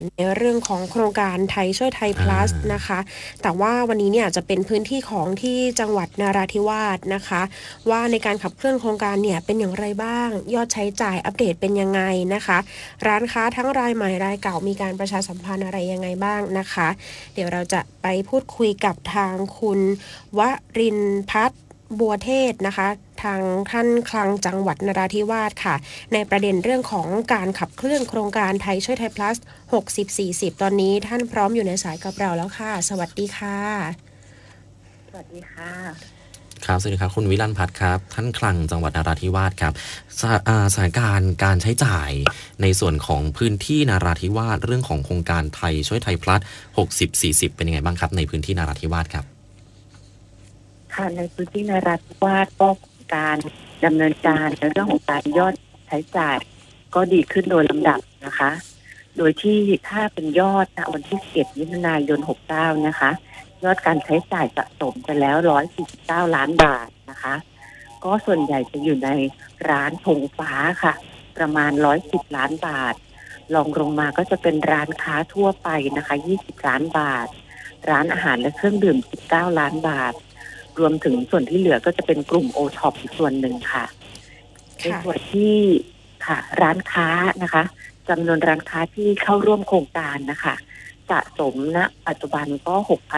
ในเรื่องของโครงการไทยช่วยไทยอ่ plus านะคะแต่ว่าวันนี้เนี่ยจะเป็นพื้นที่ของที่จังหวัดนราธิวาสนะคะว่าในการขับเคลื่อนโครงการเนี่ยเป็นอย่างไรบ้างยอดใช้จ่ายอัปเดตเป็นยังไงนะคะร้านค้าทั้งรายใหม่รายเก่ามีการประชาสัมพันธ์อะไรยังไงบ้างนะคะเดี๋ยวเราจะไปพูดคุยกับทางคุณวรินทร์พัฒน์บัวเทศนะคะทางท่านคลังจังหวัดนราธิวาสค่ะ ในประเด็นเรื่องของการขับเคลื่อนโครงการไทยช่วยไทย plus 60-40ตอนนี้ท่านพร้อมอยู่ในสายกับเราแล้วค่ะสวัสดีค่ะสวัสดีค่ะครับสวัสดีครับคุณวิรันพัฒน์ครับท่านคลังจังหวัดนราธิวาสครับสถานการณ์การใช้จ่ายในส่วนของพื้นที่นราธิวาสเรื่องของโครงการไทยช่วยไทยพลัส60-40เป็นยังไงบ้างครับในพื้นที่นราธิวาสครับค่ะในพื้นที่นราธิวาสก็การดำเนินการในเรื่องของการยอดใช้จ่ายก็ดีขึ้นโดยลำดับนะคะ โดยที่ถ้าเป็นยอดณวันที่11มิถุนายน69นะคะยอดการใช้จ่ายสะสมไปแล้ว149ล้านบาทนะคะก็ส่วนใหญ่จะอยู่ในร้านธงฟ้าค่ะประมาณ110ล้านบาทรองลงมาก็จะเป็นร้านค้าทั่วไปนะคะ20ล้านบาทร้านอาหารและเครื่องดื่ม19ล้านบาทรวมถึงส่วนที่เหลือก็จะเป็นกลุ่มโอท็อปอีกส่วนหนึ่งค่ะในส่วนที่ค่ะร้านค้านะคะจำนวนร้านค้าที่เข้าร่วมโครงการนะคะสะสมณปัจจุบันก็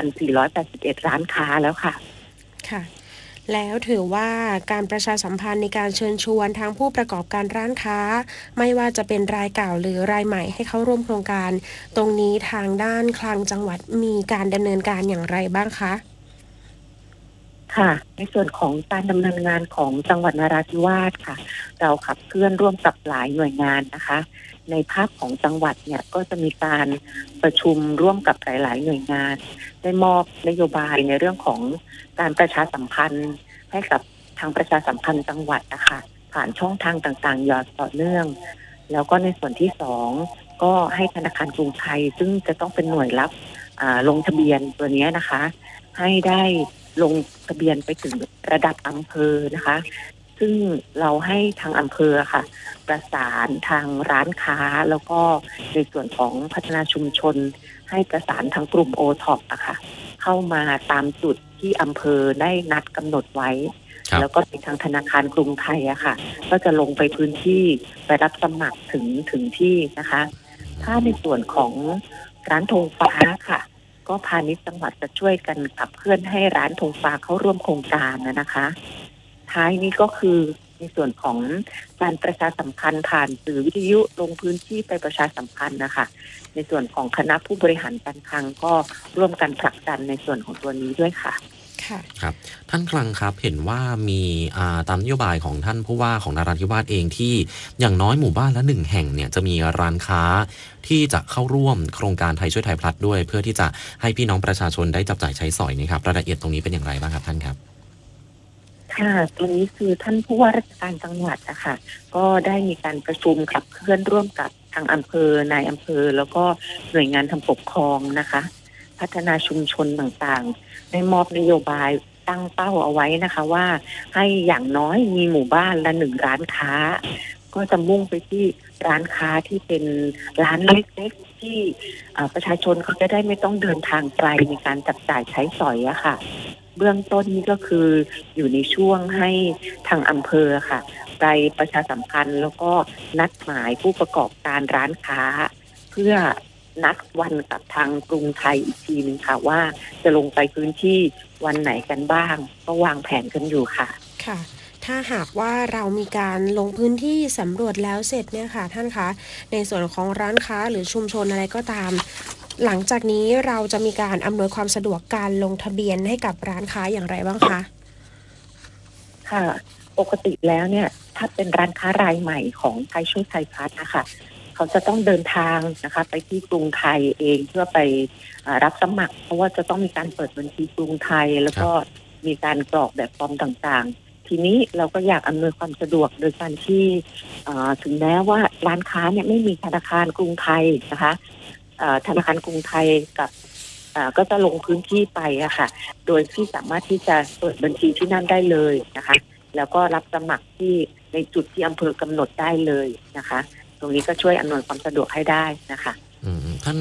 6,481ร้านค้าแล้วค่ะค่ะแล้วถือว่าการประชาสัมพันธ์ในการเชิญชวนทางผู้ประกอบการร้านค้าไม่ว่าจะเป็นรายเก่าหรือรายใหม่ให้เข้าร่วมโครงการตรงนี้ทางด้านคลังจังหวัดมีการดำเนินการอย่างไรบ้างคะค่ะในส่วนของการดำเนินงานของจังหวัดนราธิวาสค่ะเราขับเคลื่อนร่วมกับหลายหน่วยงานนะคะในภาคของจังหวัดเนี่ยก็จะมีการประชุมร่วมกับหลายๆหน่วยงานได้มอบนโยบายในเรื่องของการประชาสัมพันธ์ให้กับทางประชาสัมพันธ์จังหวัดนะคะผ่านช่องทางต่างๆอย่างต่อเนื่องแล้วก็ในส่วนที่สองก็ให้ธนาคารกรุงไทยซึ่งจะต้องเป็นหน่วยรับลงทะเบียนตัวนี้นะคะให้ได้ลงทะเบียนไปถึงระดับอำเภอนะคะซึ่งเราให้ทางอำเภอค่ะประสานทางร้านค้าแล้วก็ในส่วนของพัฒนาชุมชนให้ประสานทางกลุ่มโอท็อปอะค่ะเข้ามาตามจุดที่อำเภอได้นัดกำหนดไว้แล้วก็ทางธนาคารกรุงไทยอะค่ะก็จะลงไปพื้นที่ไปรับสมัครถึงที่นะคะถ้าในส่วนของร้านธงฟ้าค่ะก็พาณิชย์จังหวัดจะช่วยกันขับเคลื่อนให้ร้านธงฟ้าเข้าร่วมโครงการนะคะท้ายนี้ก็คือในส่วนของการประชาสัมพันธ์ผ่านสื่อวิทยุลงพื้นที่ไปประชาสัมพันธ์นะคะในส่วนของคณะผู้บริหารการคลังก็ร่วมกันผลักดันในส่วนของตัวนี้ด้วยค่ะครับท่านคลังครับเห็นว่ามีตามนโยบายของท่านผู้ว่าของนราธิวาสเองที่อย่างน้อยหมู่บ้านละ1แห่งเนี่ยจะมีร้านค้าที่จะเข้าร่วมโครงการไทยช่วยไทยพลัสด้วยเพื่อที่จะให้พี่น้องประชาชนได้จับจ่ายใช้สอยนะครับรายละเอียดตรงนี้เป็นอย่างไรบ้างครับท่านครับค่ะตัวนี้คือท่านผู้ว่าราชการจังหวัดนะคะก็ได้มีการประชุมขับเคลื่อนร่วมกับทางอำเภอนายอำเภอแล้วก็หน่วยงานทางปกครองนะคะพัฒนาชุมชนต่างๆได้มอบนโยบายตั้งเป้าเอาไว้นะคะว่าให้อย่างน้อยมีหมู่บ้านละ1ร้านค้าก็จะมุ่งไปที่ร้านค้าที่เป็นร้านเล็กๆที่ประชาชนเขาจะได้ไม่ต้องเดินทางไกลในการจับจ่ายใช้สอยอะค่ะ เบื้องต้นนี้ก็คืออยู่ในช่วงให้ทางอำเภอค่ะไปประชาสัมพันธ์แล้วก็นัดหมายผู้ประกอบการร้านค้าเพื่อนัดวันกับทางกรุงไทยอีกทีนึงค่ะว่าจะลงไปพื้นที่วันไหนกันบ้างก็วางแผนกันอยู่ค่ะค่ะถ้าหากว่าเรามีการลงพื้นที่สำรวจแล้วเสร็จเนี่ยค่ะท่านคะในส่วนของร้านค้าหรือชุมชนอะไรก็ตามหลังจากนี้เราจะมีการอำนวยความสะดวกการลงทะเบียนให้กับร้านค้าอย่างไรบ้างคะค่ะปกติแล้วเนี่ยถ้าเป็นร้านค้ารายใหม่ของไทยช่วยไทยพัฒน์นะคะเขาจะต้องเดินทางนะคะไปที่กรุงไทยเองเพื่อไปรับสมัครเพราะว่าจะต้องมีการเปิดบัญชีกรุงไทยแล้วก็มีการกรอกแบบฟอร์มต่างๆทีนี้เราก็อยากอำนวยความสะดวกโดยการที่ถึงแม้ว่าร้านค้าเนี่ยไม่มีธนาคารกรุงไทยนะคะธนาคารกรุงไทยกับก็จะลงพื้นที่ไปอะค่ะโดยที่สามารถที่จะเปิดบัญชีที่นั่นได้เลยนะคะแล้วก็รับสมัครที่ในจุดที่อำเภอกำหนดได้เลยนะคะตรงนี้ก็ช่วยอำนวยความสะดวกให้ได้นะคะท่าน